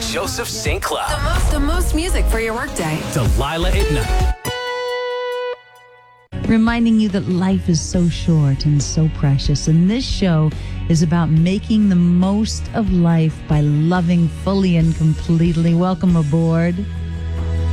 Joseph St. Cloud. The most music for your workday. Delilah at night. Reminding you that life is so short and so precious. And this show is about making the most of life by loving fully and completely. Welcome aboard.